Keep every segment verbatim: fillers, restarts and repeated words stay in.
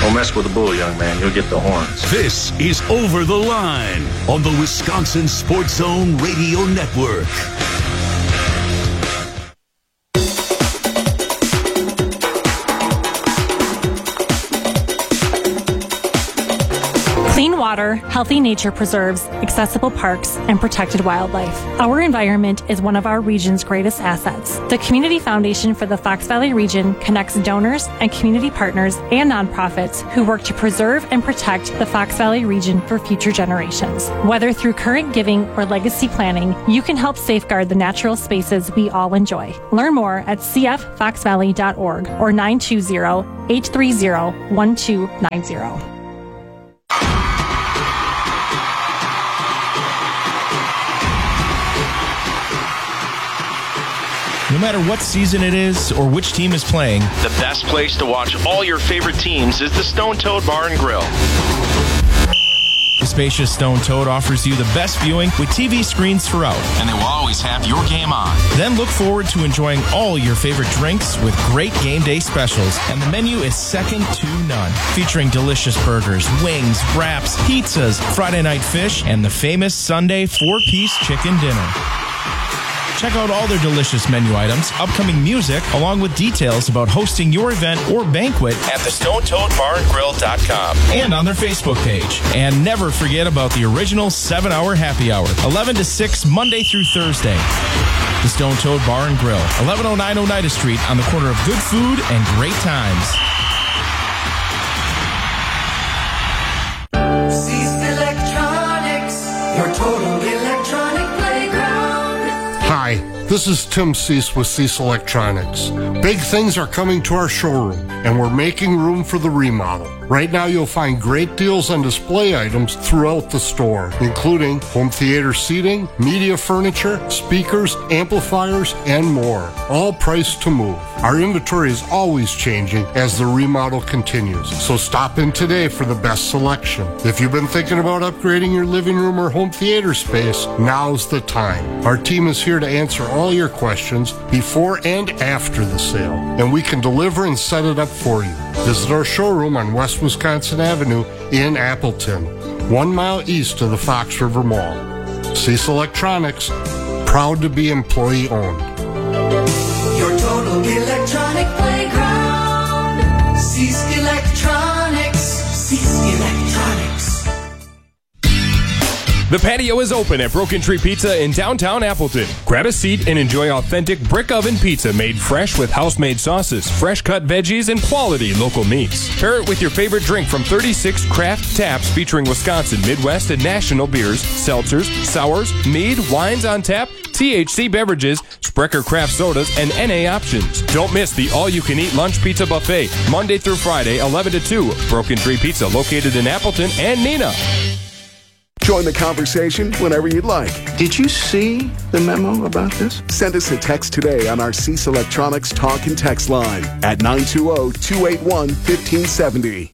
Don't mess with the bull, young man. You'll get the horns. This is Over the Line on the Wisconsin Sports Zone Radio Network. Clean water, healthy nature preserves, accessible parks, and protected wildlife. Our environment is one of our region's greatest assets. The Community Foundation for the Fox Valley region connects donors and community partners and nonprofits who work to preserve and protect the Fox Valley region for future generations. Whether through current giving or legacy planning, you can help safeguard the natural spaces we all enjoy. Learn more at c f fox valley dot org or nine two zero, eight three zero, one two nine zero. No matter what season it is or which team is playing, the best place to watch all your favorite teams is the Stone Toad Bar and Grill. The spacious Stone Toad offers you the best viewing with T V screens throughout. And they will always have your game on. Then look forward to enjoying all your favorite drinks with great game day specials. And the menu is second to none. Featuring delicious burgers, wings, wraps, pizzas, Friday night fish, and the famous Sunday four-piece chicken dinner. Check out all their delicious menu items, upcoming music, along with details about hosting your event or banquet at the stone toad bar and grill dot com and on their Facebook page. And never forget about the original seven-hour happy hour, eleven to six, Monday through Thursday. The Stone Toad Bar and Grill, eleven oh nine Oneida Street, on the corner of good food and great times. Cease Electronics, your total electronic playground. Hi, this is Tim Cease with Cease Electronics. Big things are coming to our showroom, and we're making room for the remodel. Right now you'll find great deals on display items throughout the store, including home theater seating, media furniture, speakers, amplifiers, and more, all priced to move. Our inventory is always changing as the remodel continues, so stop in today for the best selection. If you've been thinking about upgrading your living room or home theater space, now's the time. Our team is here to answer all your questions before and after the sale, and we can deliver and set it up for you. Visit our showroom on West Wisconsin Avenue in Appleton, one mile east of the Fox River Mall. Cease Electronics, proud to be employee owned. Your total electronic playground. Cease Electronics. Cease Electronics. The patio is open at Broken Tree Pizza in downtown Appleton. Grab a seat and enjoy authentic brick oven pizza made fresh with house-made sauces, fresh-cut veggies, and quality local meats. Pair it with your favorite drink from thirty-six craft taps featuring Wisconsin, Midwest, and national beers, seltzers, sours, mead, wines on tap, T H C beverages, Sprecher craft sodas, and N A options. Don't miss the all-you-can-eat lunch pizza buffet, Monday through Friday, eleven to two. Broken Tree Pizza, located in Appleton and Neenah. Join the conversation whenever you'd like. Did you see the memo about this? Send us a text today on our Cease Electronics talk and text line at nine two zero, two eight one, one five seven zero.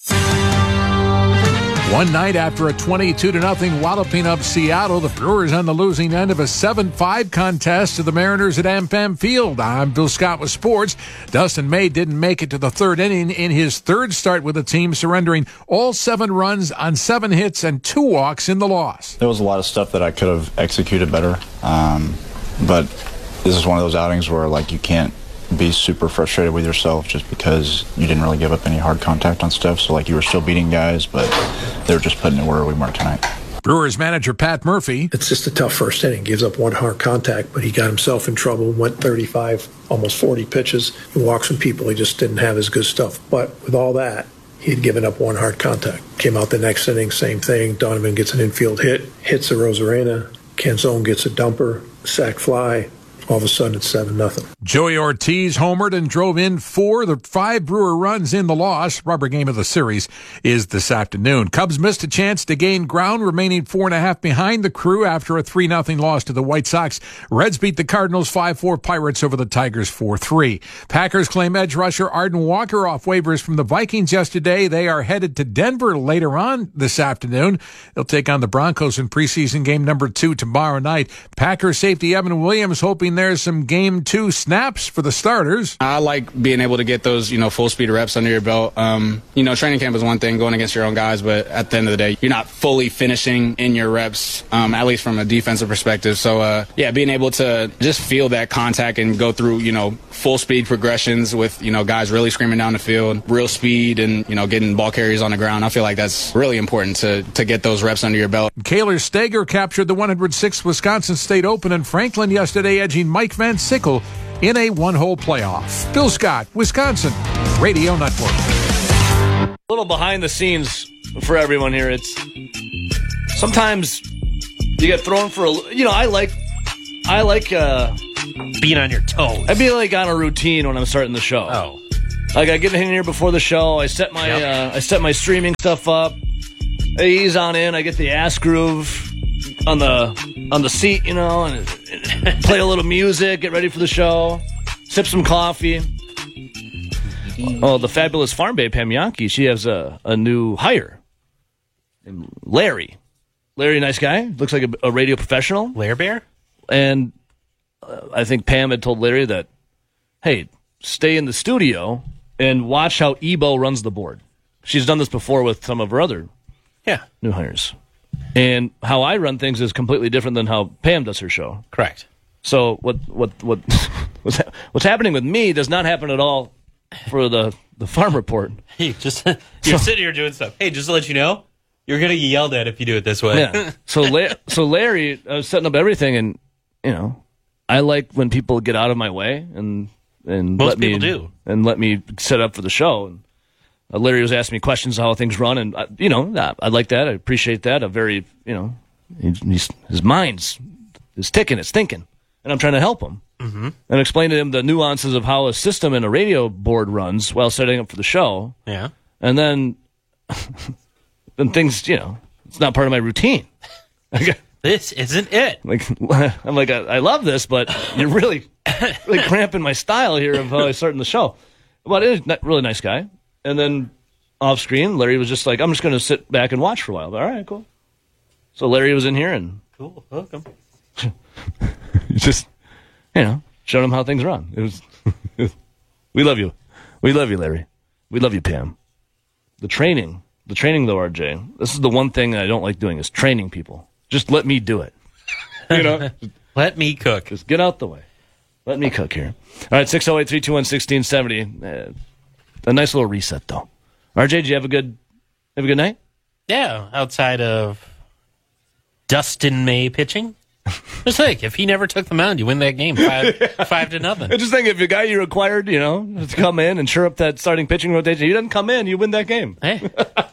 One night after a twenty-two to nothing walloping of Seattle, the Brewers on the losing end of a seven five contest to the Mariners at AmFam Field. I'm Bill Scott with sports. Dustin May didn't make it to the third inning in his third start with the team, surrendering all seven runs on seven hits and two walks in the loss. There was a lot of stuff that I could have executed better, um, but this is one of those outings where, like, you can't be super frustrated with yourself just because you didn't really give up any hard contact on stuff. So, like, you were still beating guys, but they were just putting it where we weren't tonight. Brewers manager Pat Murphy. It's just a tough first inning. Gives up one hard contact, but he got himself in trouble, went thirty-five, almost forty pitches, and walked some people. He just didn't have his good stuff. But with all that, he had given up one hard contact. Came out the next inning, same thing. Donovan gets an infield hit, hits a Rosarena. Canzone gets a dumper, sac fly. All of a sudden, it's seven nothing. Joey Ortiz homered and drove in four. The five Brewer runs in the loss. Rubber game of the series is this afternoon. Cubs missed a chance to gain ground, remaining four and a half behind the Crew after a three nothing loss to the White Sox. Reds beat the Cardinals five four. Pirates over the Tigers four three. Packers claim edge rusher Arden Walker off waivers from the Vikings yesterday. They are headed to Denver later on this afternoon. They'll take on the Broncos in preseason game number two tomorrow night. Packers safety Evan Williams hoping there's some game two snap snaps for the starters. I like being able to get those, you know, full speed reps under your belt. Um, you know, training camp is one thing, going against your own guys, but at the end of the day, you're not fully finishing in your reps, um, at least from a defensive perspective. So, uh, yeah, being able to just feel that contact and go through, you know, full speed progressions with, you know, guys really screaming down the field, real speed, and, you know, getting ball carriers on the ground. I feel like that's really important to, to get those reps under your belt. Kaylor Steger captured the one hundred sixth Wisconsin State Open in Franklin yesterday, edging Mike Van Sickle in a one-hole playoff. Bill Scott, Wisconsin Radio Network. A little behind the scenes for everyone here. It's sometimes you get thrown for a, you know, I like, I like uh, being on your toes. I be like on a routine when I'm starting the show. Oh, like I get in here before the show. I set my, Yep. uh, I set my streaming stuff up. I ease on in. I get the ass groove on the on the seat, you know, and, and play a little music. Get ready for the show. Sip some coffee. Oh, the fabulous Farm Babe Pam Yankee. She has a, a new hire. Larry. Larry, nice guy. Looks like a, a radio professional. Lair Bear? And uh, I think Pam had told Larry that, hey, stay in the studio and watch how Ebo runs the board. She's done this before with some of her other yeah. new hires. And how I run things is completely different than how Pam does her show. Correct. So what what what what's, ha- what's happening with me does not happen at all for the, the farm report. Hey, just you're sitting here doing stuff. Hey, just to let you know, you're gonna get yelled at if you do it this way. Yeah. So La- so Larry, I was setting up everything, and you know, I like when people get out of my way and and Most let me people do. and let me set up for the show. And uh, Larry was asking me questions on how things run, and uh, you know, I, I like that. I appreciate that. A very you know, he's, he's, his mind's is ticking, it's thinking. And I'm trying to help him mm-hmm. and explain to him the nuances of how a system and a radio board runs while setting up for the show. Yeah. And then, then things, you know, it's not part of my routine. This isn't it. Like, I'm like, I, I love this, but you're really, really cramping my style here of how I start in the show. But it is a really nice guy. And then off screen, Larry was just like, I'm just going to sit back and watch for a while. All right, cool. So Larry was in here and. Cool. Welcome. Just, you know, showed him how things run. It was, we love you. We love you, Larry. We love you, Pam. The training, the training though, R J, this is the one thing I don't like doing is training people. Just let me do it. You know? Let me cook. Just get out the way. Let me cook here. All right, six oh eight, three two one, one six seven zero. Uh, a nice little reset, though. R J, did you have a good, have a good night? Yeah, outside of Dustin May pitching. Just think, if he never took the mound, you win that game five, yeah. five to nothing. I just think if the guy you required, you know, to come in and shore up that starting pitching rotation, he doesn't come in, you win that game. Hey.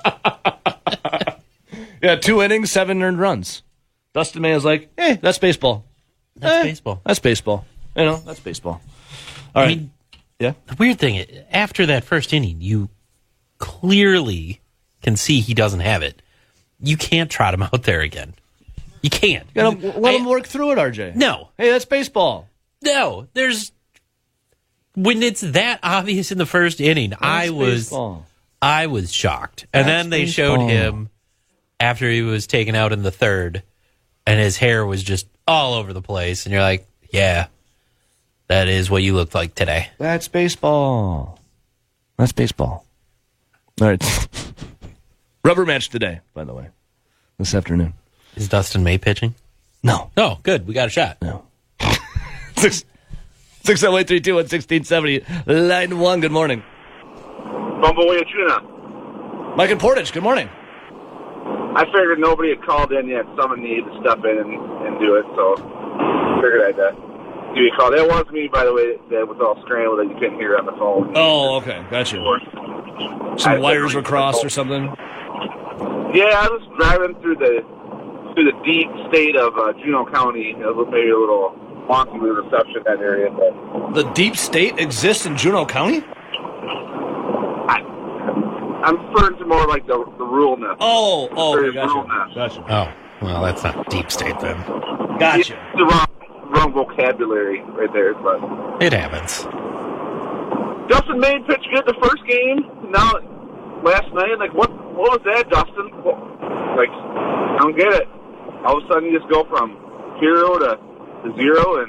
Yeah, two innings, seven earned runs. Dustin May is like, hey, that's baseball. That's eh, baseball. That's baseball. You know, that's baseball. All right. I mean, yeah. The weird thing, after that first inning, you clearly can see he doesn't have it. You can't trot him out there again. You can't. You gotta let I, him work through it, R J. No. Hey, that's baseball. No. There's when it's that obvious in the first inning, that's I was baseball. I was shocked. And that's then they baseball. showed him after he was taken out in the third, and his hair was just all over the place, and you're like, yeah, that is what you looked like today. That's baseball. That's baseball. All right. Rubber match today, by the way, this afternoon. Is Dustin May pitching? No. Oh, good. We got a shot. No. Six, six oh eight three two one sixteen seventy. Line one. Good morning. Bumbleway Tuna. Mike and Portage. Good morning. I figured nobody had called in yet. Someone needed to step in and, and do it, so figured I'd uh, give you a call. That was me, by the way. That was all scrambled that you couldn't hear on the phone. Oh, okay. Gotcha. Some I wires were crossed or something. Yeah, I was driving through the. through the deep state of uh, Juneau County. It was maybe a little wonky with reception in that area. But the deep state exists in Juneau County? I, I'm referring to more like the, the ruralness. Oh, oh, okay, gotcha. Ruralness. Gotcha. Oh, well, that's not deep state then. Gotcha. It's the wrong, wrong vocabulary right there, but it happens. Dustin May pitched good the first game. Now, last night, like, what, what was that, Dustin? Like, I don't get it. All of a sudden, you just go from hero to, to zero, and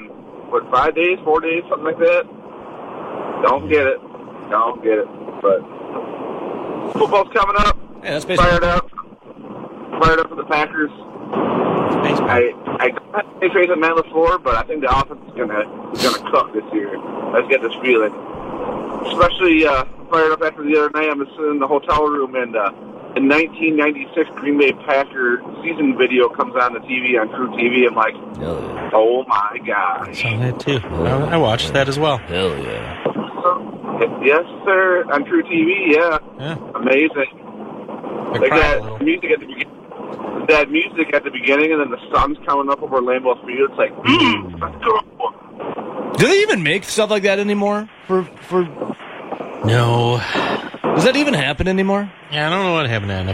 what, five days, four days, something like that. Don't get it. Don't get it. But football's coming up. Yeah, that's basically fired up. Fired up for the Packers. I I don't have any faith in Matt LaFleur, but I think the offense is gonna is gonna cook this year. I just get this feeling. Especially uh, fired up after the other night. I'm sitting in the hotel room and uh, the nineteen ninety-six Green Bay Packer season video comes on the T V on True T V. I'm like, oh my god! I saw that too. I, I watched that as well. Hell yeah! So, yes, sir. On True T V, yeah, yeah. Amazing. Like that music at the beginning. That music at the beginning, and then the sun's coming up over Lambeau Field. It's like, mm, let's go. Do they even make stuff like that anymore? For for no, does that even happen anymore? Yeah, I don't know what happened to N